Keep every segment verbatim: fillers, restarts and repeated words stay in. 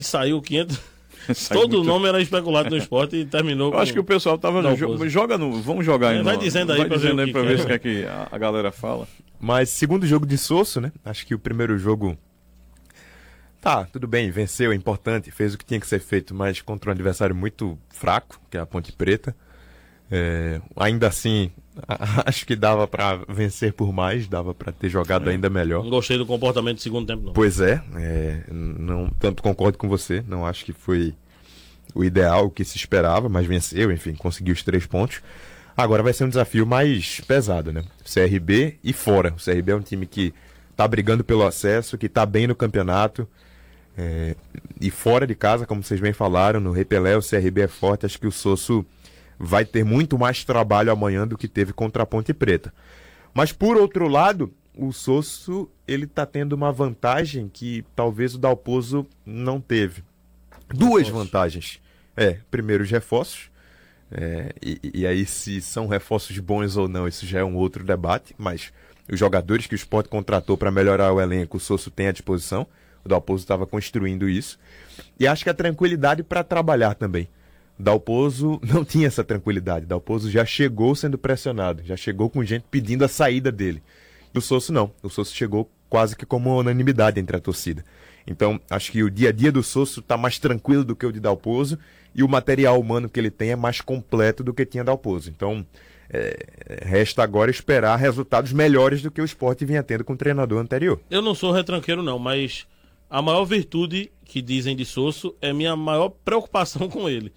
saiu quinhentos. Todo muito... nome era especulado no esporte e terminou Eu com... acho que o pessoal tava no jogo. Joga no. Vamos jogar aí. É, vai no... dizendo aí vai pra dizendo ver, aí o pra que ver que se é que a, a galera fala. Mas segundo jogo de Sosso, né? Acho que o primeiro jogo. Tá, tudo bem, venceu, é importante, fez o que tinha que ser feito, mas contra um adversário muito fraco, que é a Ponte Preta. É, ainda assim, acho que dava pra vencer por mais, dava pra ter jogado é. ainda melhor. Não gostei do comportamento do segundo tempo, não. Pois é, é, não tanto concordo com você, não acho que foi o ideal, o que se esperava, mas venceu, enfim, conseguiu os três pontos. Agora vai ser um desafio mais pesado, né? C R B e fora. O C R B é um time que tá brigando pelo acesso, que tá bem no campeonato. É, e fora de casa, como vocês bem falaram, no Repelé o C R B é forte. Acho que o Sosso vai ter muito mais trabalho amanhã do que teve contra a Ponte Preta. Mas por outro lado, o Sosso ele tá tendo uma vantagem que talvez o Dalpozo não teve. Duas reforços. vantagens. É, primeiro os reforços. É, e, e aí se são reforços bons ou não, isso já é um outro debate. Mas os jogadores que o Sport contratou para melhorar o elenco, o Sosso tem à disposição. O Dalpozo estava construindo isso. E acho que a tranquilidade para trabalhar também. O Dalpozo não tinha essa tranquilidade. O Dalpozo já chegou sendo pressionado. Já chegou com gente pedindo a saída dele. E o Sosso não. O Sosso chegou quase que como unanimidade entre a torcida. Então, acho que o dia a dia do Sosso está mais tranquilo do que o de Dalpozo. E o material humano que ele tem é mais completo do que tinha Dalpozo. Então, é, resta agora esperar resultados melhores do que o Sport vinha tendo com o treinador anterior. Eu não sou retranqueiro não, mas... A maior virtude que dizem de Sosso é minha maior preocupação com ele.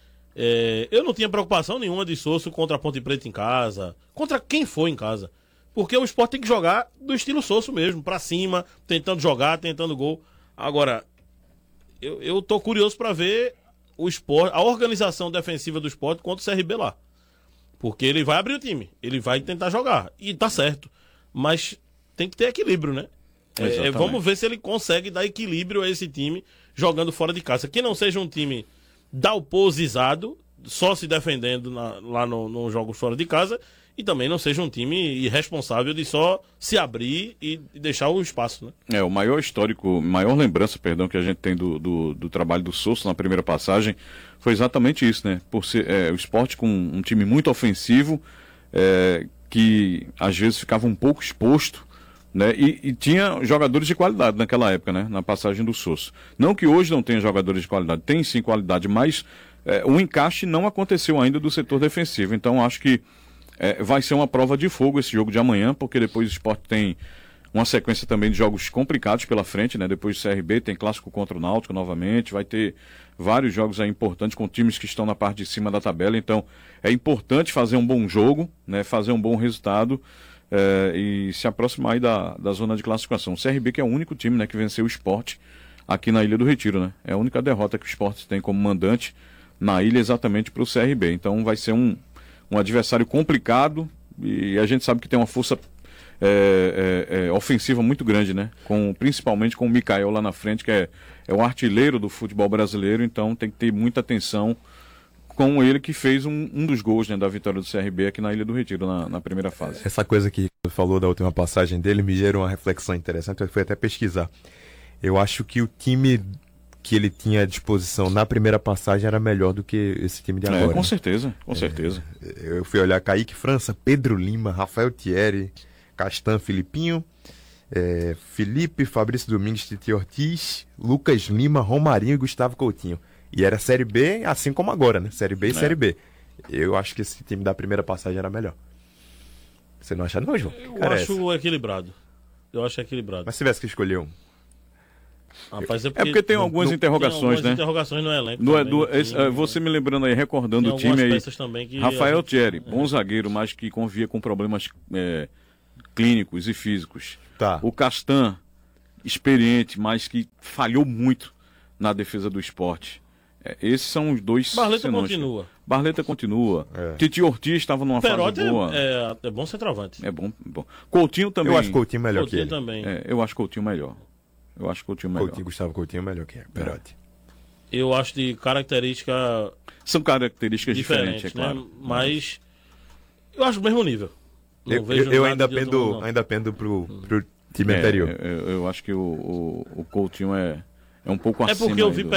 É, eu não tinha preocupação nenhuma de Sosso contra a Ponte Preta em casa, contra quem for em casa. Porque o Sport tem que jogar do estilo Sosso mesmo, pra cima, tentando jogar, tentando gol. Agora, eu, eu tô curioso pra ver o Sport, a organização defensiva do Sport contra o C R B lá. Porque ele vai abrir o time, ele vai tentar jogar. E tá certo. Mas tem que ter equilíbrio, né? É, vamos ver se ele consegue dar equilíbrio a esse time jogando fora de casa. Que não seja um time dalposizado, só se defendendo na, lá no, no jogo fora de casa, e também não seja um time irresponsável de só se abrir e deixar o espaço, né? É, o maior histórico, maior lembrança, perdão, que a gente tem do, do, do trabalho do Sosso na primeira passagem foi exatamente isso, né? Por ser é, o Sport com um time muito ofensivo, é, que às vezes ficava um pouco exposto, né? E, e tinha jogadores de qualidade naquela época, né? Na passagem do Sosso. Não que hoje não tenha jogadores de qualidade, tem sim qualidade, mas é, o encaixe não aconteceu ainda do setor defensivo. Então acho que é, vai ser uma prova de fogo esse jogo de amanhã, porque depois o Sport tem uma sequência também de jogos complicados pela frente, né? Depois do C R B tem clássico contra o Náutico novamente, vai ter vários jogos aí importantes com times que estão na parte de cima da tabela. Então é importante fazer um bom jogo, né? Fazer um bom resultado. É, e se aproximar aí da, da zona de classificação. O C R B que é o único time, né, que venceu o Sport aqui na Ilha do Retiro, né? É a única derrota que o Sport tem como mandante na ilha exatamente para o C R B. Então vai ser um, um adversário complicado e a gente sabe que tem uma força é, é, é, ofensiva muito grande, né? Com, principalmente com o Mikael lá na frente, que é, é o artilheiro do futebol brasileiro, então tem que ter muita atenção com ele que fez um, um dos gols, né, da vitória do C R B aqui na Ilha do Retiro, na, na primeira fase. Essa coisa que você falou da última passagem dele me gerou uma reflexão interessante, eu fui até pesquisar. Eu acho que o time que ele tinha à disposição na primeira passagem era melhor do que esse time de agora. É, com certeza, com é, certeza. Eu fui olhar Kaique França, Pedro Lima, Rafael Thierry, Castan, Filipinho, é, Felipe, Fabrício Domingues, Titi Ortiz, Lucas Lima, Romarinho e Gustavo Coutinho. E era Série B, assim como agora, né? Série B e é. Série B. Eu acho que esse time da primeira passagem era melhor. Você não acha não, João? Eu Cara, acho essa. equilibrado. Eu acho equilibrado. Mas se tivesse que escolher um. Rapaz, é, porque, é porque tem algumas no, interrogações, tem algumas né? interrogações no elenco. No, também, do, time, esse, uh, você me lembrando aí, recordando o time aí. Também que Rafael gente... Thierry, bom é. zagueiro, mas que convia com problemas é, clínicos e físicos. Tá. O Castan, experiente, mas que falhou muito na defesa do Sport. É, esses são os dois. Barleta senões. continua. Barleta continua. É. Titi Ortiz estava numa Perotti fase boa. É, é, é bom centroavante. É bom, bom. Coutinho também. Eu acho Coutinho melhor Coutinho que ele. Também. É, eu acho Coutinho melhor. Eu acho Coutinho melhor. Coutinho, Gustavo Coutinho melhor que Perotti. É. Eu acho de característica. São características diferentes, diferentes, é claro. Né? Mas eu acho o mesmo nível. Não eu vejo eu ainda, pendo, mundo, ainda pendo pro, pro time é, anterior. Eu, eu acho que o, o, o Coutinho é, é um pouco É acima porque eu aí vi do-